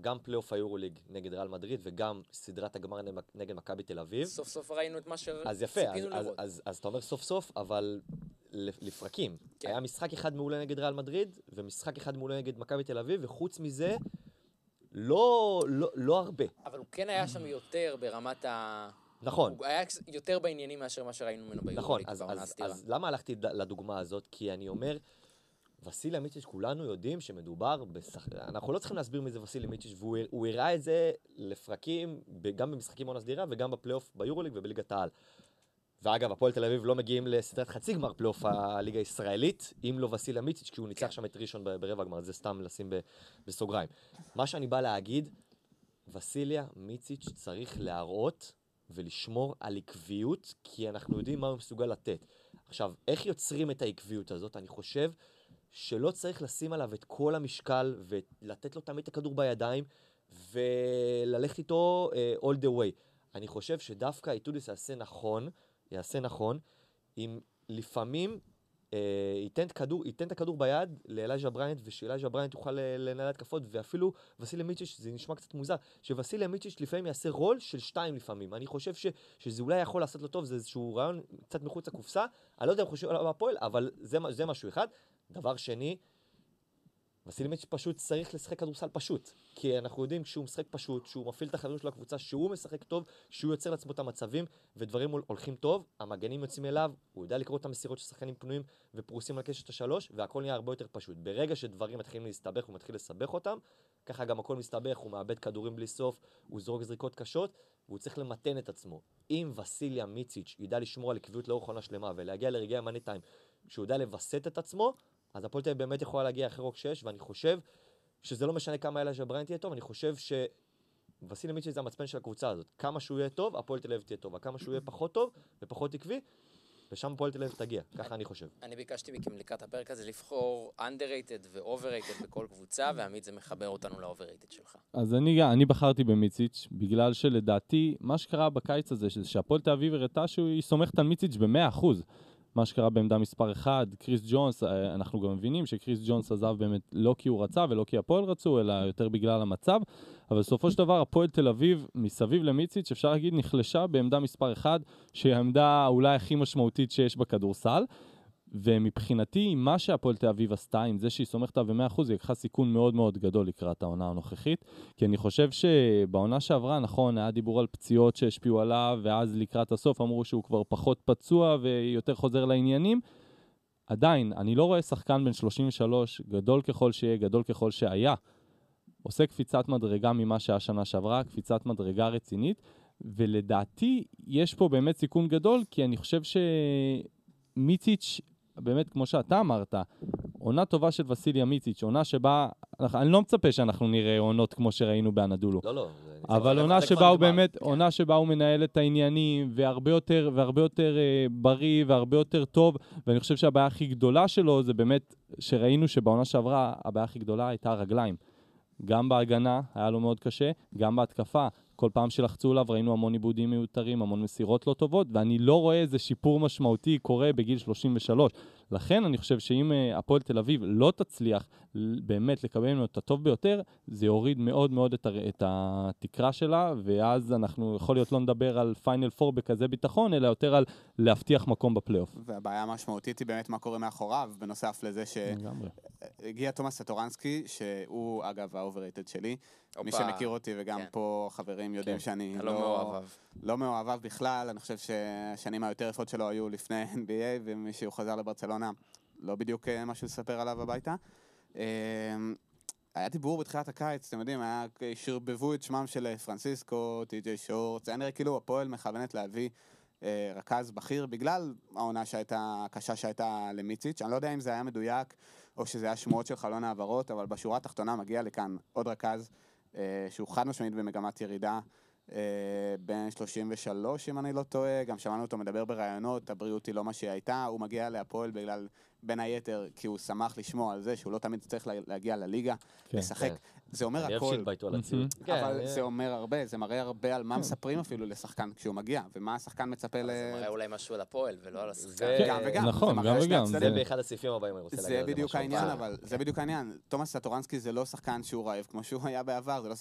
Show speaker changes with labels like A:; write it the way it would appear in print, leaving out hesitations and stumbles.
A: גם פלייאוף היורוליג נגד ריאל מדריד, וגם סדרת הגמר נגד מכבי תל אביב.
B: סוף סוף ראינו את מה
A: אז יפה, אז אתה אומר סוף סוף, אבל לפרקים.
B: כן.
A: היה משחק אחד מעולה נגד ריאל מדריד, ומשחק אחד מעולה נגד מכבי תל אביב, וחוץ מזה, לא הרבה.
B: אבל הוא כן היה שם יותר ברמת ה...
A: נכון.
B: הוא היה יותר בעניינים מאשר מה שראינו ממנו ביורוליג.
A: נכון, אז למה הלכתי לדוגמה הזאת? כי אני אומר, וסיליה מיצ'יץ', כולנו יודעים שמדובר אנחנו לא צריכים להסביר מי זה וסיליה מיצ'יץ', והוא הראה את זה לפרקים, גם במשחקים עונה סדירה, וגם בפלייאוף ביורוליג ובליגת העל. ואגב, הפועל תל אביב לא מגיעים לסדרת חצי גמר פלייאוף הליגה הישראלית, אם לא וסיליה מיצ'יץ', כי הוא ניצח שם את ראשון ברבע הגמר, זה סתם לשים בסוגריים. מה שאני בא להגיד, וסיליה מיצ'יץ' צריך להראות ולשמור על עקביות, כי אנחנו יודעים מה הוא מסוגל לתת. עכשיו, איך יוצרים את העקביות הזאת? אני חושב שלא צריך לשים עליו את כל המשקל, ולתת לו תמיד את הכדור בידיים, וללכת איתו all the way. אני חושב שדווקא איטודיס יעשה נכון, אם לפעמים ייתן את הכדור ביד לאלייג'ה בריינט, ושאלייג'ה בריינט יוכל לנהל התקפות, ואפילו וסיליה מיצ'יץ', זה נשמע קצת מוזר, שווסיליה מיצ'יץ' לפעמים יעשה רול של 2 לפעמים. אני חושב שזה אולי יכול לעשות לו טוב, זה איזשהו רעיון קצת מחוץ לקופסה, אני לא יודע אם חושב עליו הפועל, אבל זה משהו אחד. דבר שני, וסיליה מיצ'יץ' פשוט צריך לשחק כדורסל פשוט, כי אנחנו יודעים כשהוא משחק פשוט, שהוא מפעיל את החברים שלו לקבוצה, שהוא משחק טוב, שהוא יוצר לעצמו את המצבים, ודברים הולכים טוב, המגנים יוצאים אליו, הוא יודע לקרוא את המסירות של שחקנים פנויים ופרוסים על קשת השלוש, והכל נהיה הרבה יותר פשוט. ברגע שדברים מתחילים להסתבך, הוא מתחיל לסבך אותם, ככה גם הכל מסתבך, הוא מאבד כדורים בלי סוף, הוא זורק זריקות קשות, והוא צריך למתן את עצמו. אם וסיליה מיצ'יץ' ידע לשמור על עקביות לאורך עונה שלמה ולהגיע לרגעי המאני טיים, שהוא יודע לווסת את עצמו, אז הפועל תל אביב באמת יכולה להגיע אחרי רוק 6, ואני חושב שזה לא משנה כמה אלייג'ה בריינט יהיה טוב, אני חושב שווסיליה מיצ'יץ' זה המצפן של הקבוצה הזאת. כמה שהוא יהיה טוב, הפועל תל אביב תהיה טוב, וכמה שהוא יהיה פחות טוב ופחות עקבי, ושם הפועל תל אביב תגיע, ככה אני חושב.
B: אני ביקשתי מכם לקראת הפרק הזה לבחור underrated ו-overrated בכל קבוצה, ועמית זה מחבר אותנו ל-overrated שלך.
C: אז אני בחרתי במיציץ', בגלל שלדעתי, מה שקרה בקיץ הזה, שהפועל תל אביב הראתה שהיא סומכת על מיציץ' ב-100%. מה שקרה בעמדה מספר 1, קריס ג'ונס, אנחנו גם מבינים שקריס ג'ונס עזב באמת לא כי הוא רצה ולא כי הפועל רצו, אלא יותר בגלל המצב, אבל בסופו של דבר הפועל תל אביב מסביב למיציץ' אפשר להגיד נחלשה בעמדה מספר 1, שהיא העמדה אולי הכי משמעותית שיש בכדורסל, ומבחינתי מה שהפועל תל אביב עשתה עם זה שהיא סומכת עליו ב-100%, היא לקחה סיכון מאוד מאוד גדול לקראת העונה הנוכחית, כי אני חושב שבעונה שעברה, נכון, היה דיבור על פציעות שהשפיעו עליו, ואז לקראת הסוף אמרו שהוא כבר פחות פצוע ויותר חוזר לעניינים. עדיין, אני לא רואה שחקן בן 33, גדול ככל שיהיה, גדול ככל שהיה, עושה קפיצת מדרגה ממה שהיה שנה שעברה, קפיצת מדרגה רצינית, ולדעתי יש פה באמת סיכון גדול, כי אני חושב שמיציץ' באמת, כמו שאתה אמרת, עונה טובה של וסיליה מיציץ', עונה שבה, אני לא מצפה שאנחנו נראה עונות כמו שראינו באנדולו.
A: לא.
C: אבל עונה שבה הוא באמת, עונה שבה הוא מנהל את העניינים, והרבה יותר בריא, והרבה יותר טוב, ואני חושב שהבעיה הכי גדולה שלו, זה באמת שראינו שבעונה שעברה, הבעיה הכי גדולה הייתה הרגליים. גם בהגנה, היה לו מאוד קשה, גם בהתקפה. כל פעם שלחצו עליו ראינו המון עיבודים מיותרים, המון מסירות לא טובות, ואני לא רואה איזה שיפור משמעותי קורה בגיל 33. לכן אני חושב שאם הפועל תל אביב לא תצליח באמת לקבל ממנו את הטוב ביותר, זה יוריד מאוד מאוד את התקרה שלה, ואז אנחנו יכול להיות לא נדבר על פיינל 4 בכזה ביטחון, אלא יותר על להבטיח מקום בפלייאוף.
D: והבעיה המשמעותית היא באמת מה קורה מאחוריו, בנוסף לזה שהגיע תומאס סטורנסקי, שהוא אגב האוברייטד שלי, מי שמכיר אותי וגם פה חברים יודעים שאני לא מאוהביו בכלל. אני חושב שהשנים היותר יפות שלו היו לפני NBA, ומי שהוא חזר לברצלונה לא בדיוק משהו לספר עליו הביתה. היה דיבור בתחילת הקיץ, אתם יודעים, שרבבו את שמם של פרנסיסקו, טי.ג'יי שורץ, היה נראה כאילו הפועל מכוונת להביא רכז בכיר, בגלל העונה הקשה שהייתה למיציץ'. אני לא יודע אם זה היה מדויק, או שזה היה שמועות של חלון העברות, אבל בשורה התחתונה מגיע לכאן עוד רכז, שהוא חד משמעית במגמת ירידה, בין 33, אם אני לא טועה, גם שמענו אותו מדבר ברעיונות, הבריאות היא לא מה שהיא הייתה, הוא מגיע להפועל בגלל, בין היתר, כי הוא שמח לשמוע על זה, שהוא לא תמיד צריך להגיע לליגה, לשחק. זה אומר הכל.
A: אני אוהב שהתבייתו על הציוד.
D: אבל זה אומר הרבה, זה מראה הרבה על מה מספרים אפילו לשחקן כשהוא מגיע, ומה השחקן מצפה
B: זה מראה אולי משהו על הפועל, ולא על השחקן.
D: גם וגם.
C: נכון, גם וגם.
A: זה באחד הסעיפים הבאים, אני רוצה להגיד
D: זה בדיוק העניין, אבל זה בדיוק העניין. תומאס סטורנסקי זה לא שחקן שהוא רעב, כמו שהוא היה בעבר, זה לא